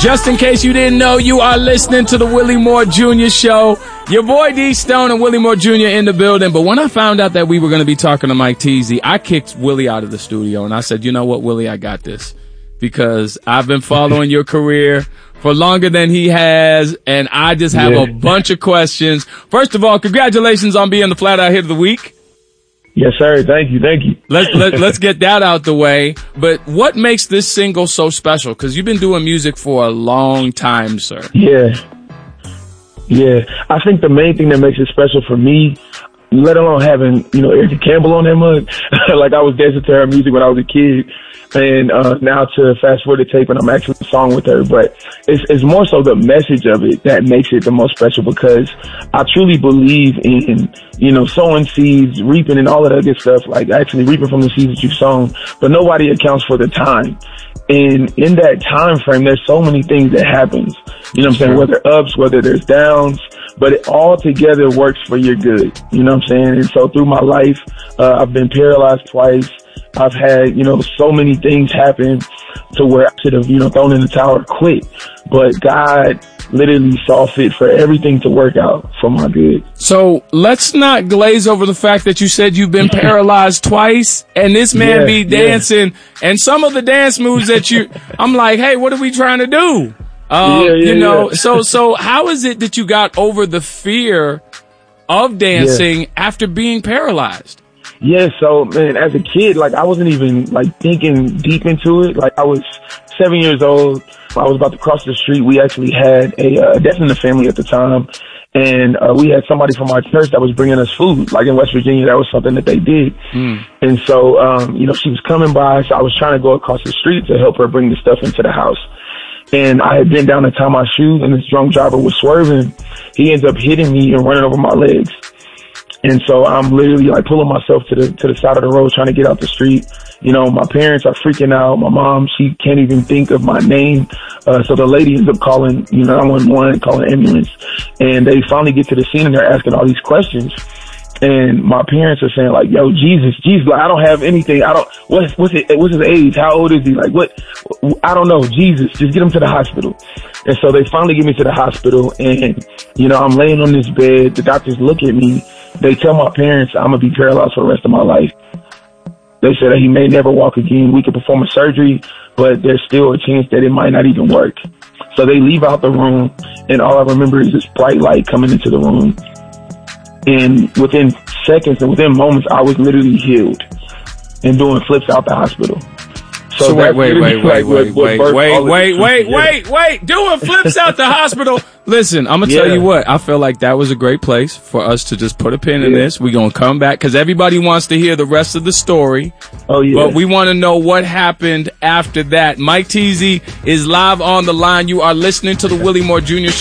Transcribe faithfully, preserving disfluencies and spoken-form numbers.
Just in case you didn't know, you are listening to the Willie Moore Junior Show. Your boy D Stone and Willie Moore Junior in the building. But when I found out that we were going to be talking to Mike Teasy, I kicked Willie out of the studio and I said, you know what, Willie, I got this. Because I've been following your career for longer than he has, and I just have yeah. a bunch of questions. First of all, congratulations on being the Flat Out Hit of the Week. Yes, sir. Thank you. Thank you. Let's, let, let's get that out the way. But what makes this single so special? Because you've been doing music for a long time, sir. Yeah. Yeah. I think the main thing that makes it special for me, let alone having, you know, Erica Campbell on that mug, like I was dancing to her music when I was a kid. And uh now to fast forward the tape and I'm actually a song with her. But it's, it's more so the message of it that makes it the most special, because I truly believe in, you know, sowing seeds, reaping and all of that good stuff, like actually reaping from the seeds that you've sown. But nobody accounts for the time. And in that time frame, there's so many things that happens. You know what I'm saying? Whether ups, whether there's downs, but it all together works for your good. You know what I'm saying? And so through my life, uh, I've been paralyzed twice. I've had, you know, so many things happen to where I should have, you know, thrown in the towel or quit. But God literally saw fit for everything to work out for my good. So let's not glaze over the fact that you said you've been paralyzed twice, and this man yeah, be dancing, yeah. and some of the dance moves that you, I'm like, hey, what are we trying to do? Um, yeah, yeah, you know, yeah. so, so how is it that you got over the fear of dancing yeah. after being paralyzed? Yeah, so, man, as a kid, like, I wasn't even, like, thinking deep into it. Like, I was seven years old. I was about to cross the street. We actually had a uh, death in the family at the time. And uh, we had somebody from our church that was bringing us food. Like, in West Virginia, that was something that they did. Mm. And so, um, you know, she was coming by. So I was trying to go across the street to help her bring the stuff into the house. And I had been down to tie my shoes, and this drunk driver was swerving. He ends up hitting me and running over my legs. And so I'm literally like pulling myself to the to the side of the road trying to get out the street. You know, my parents are freaking out. My mom, she can't even think of my name. Uh, so the lady ends up calling, you know, nine one one, calling an ambulance. And they finally get to the scene and they're asking all these questions. And my parents are saying like, yo, Jesus, Jesus, like, I don't have anything. I don't, what's, what's it, what's his age? How old is he? Like, what? I don't know. Jesus, just get him to the hospital. And so they finally get me to the hospital, and, you know, I'm laying on this bed. The doctors look at me. They tell my parents I'm going to be paralyzed for the rest of my life. They said that he may never walk again. We could perform a surgery, but there's still a chance that it might not even work. So they leave out the room, and all I remember is this bright light coming into the room. And within seconds and within moments, I was literally healed and doing flips out the hospital. So, so wait, wait, wait, wait, wait, wait, wait, wait, wait, wait, wait, doing flips out the hospital. Listen, I'm going to yeah. tell you what, I feel like that was a great place for us to just put a pin in yeah. this. We're going to come back because everybody wants to hear the rest of the story. Oh, yeah. But we want to know what happened after that. Mike Teasy is live on the line. You are listening to the Willie Moore Junior Show.